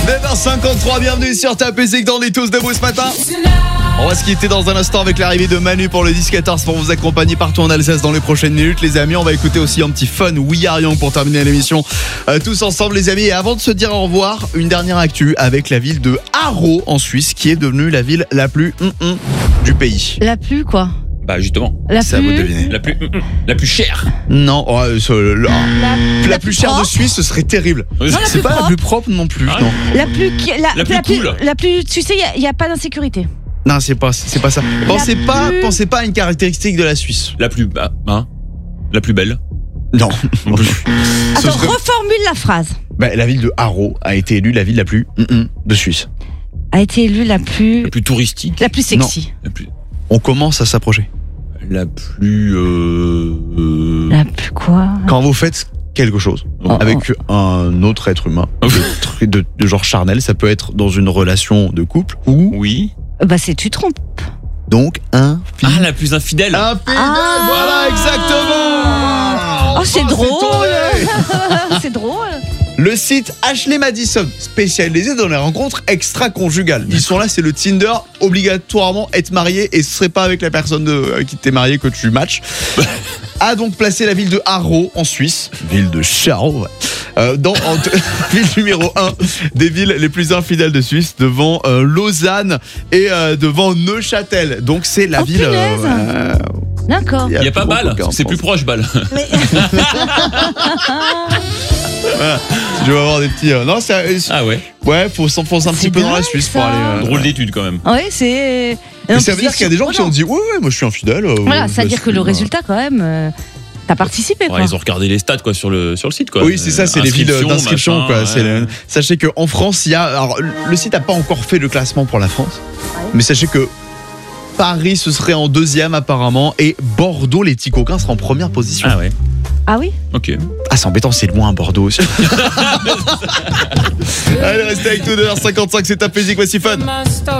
9h53, bienvenue sur Ta Musique dans les tous debout ce matin. On va se quitter dans un instant avec l'arrivée de Manu pour le 10-14 pour vous accompagner partout en Alsace dans les prochaines minutes, les amis. On va écouter aussi un petit fun We Are Young pour terminer l'émission tous ensemble, les amis. Et avant de se dire au revoir, une dernière actu avec la ville de Haro en Suisse qui est devenue la ville la plus du pays. La plus quoi? Bah justement, C'est à vous de deviner. la plus chère. Non, la plus chère de propre. Suisse, ce serait terrible. Non, la C'est plus pas la propre. plus propre non plus, Ah, non. La plus cool. La plus, tu sais, il y a pas d'insécurité. Non, c'est pas ça. Pensez pas à une caractéristique de la Suisse. La plus la plus belle. Non. Attends, reformule la phrase. La ville de Haro a été élue la ville la plus de Suisse. A été élue la plus La plus touristique. la plus sexy. La plus On commence à s'approcher. la plus La plus quoi? Quand vous faites quelque chose avec un autre être humain de genre charnel, ça peut être dans une relation de couple ou Oui. Bah c'est tu trompes. donc La plus infidèle. infidèle. Ah. Voilà, exactement. Oh, c'est drôle. tombé. C'est drôle. Le site Ashley Madison, spécialisé dans les rencontres extra-conjugales. Ils sont là, c'est le Tinder, obligatoirement être marié et ce serait pas avec la personne avec qui t'es marié que tu matches. A donc placé la ville de Haro en Suisse, ville de Charo, dans ville numéro 1 des villes les plus infidèles de Suisse, devant Lausanne et devant Neuchâtel. Donc c'est la ville. Punaise. D'accord. Il y a pas Bâle, c'est plus proche Bâle. Mais Voilà. Je vais avoir des petits. Non, Ah ouais. ouais, faut s'enfoncer un petit peu dans la dingue, Suisse ça. pour aller. Drôle d'étude quand même. ouais, c'est. Mais ça veut dire qu'il y a des gens qui ont dit ouais, moi je suis infidèle. Voilà, ça veut dire que le résultat quand même. T'as participé quoi. Ouais, ils ont regardé les stats quoi sur le site quoi. Oui, c'est ça, c'est les villes Inscription, d'inscription machin, quoi. ouais. C'est sachez qu'en France, il y a. Alors, le site n'a pas encore fait le classement pour la France, mais sachez que Paris ce serait en deuxième apparemment et Bordeaux, les petits coquins, sera en première position. Ah ouais. Ah oui. Ok. Ah, c'est embêtant, c'est loin Bordeaux aussi. Allez, restez avec nous 2h55, c'est Ta Musique, voici Fun.